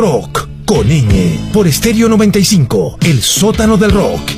Rock con ñ por Estéreo 95, el sótano del rock.